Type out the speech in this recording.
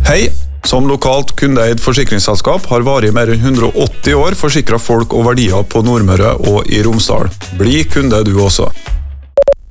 Hei, som lokalt kundeeid forsikringsselskap har varig mer enn 180 år forsikret folk og verdier på Nordmøre og i Romsdal. Bli kunde du også.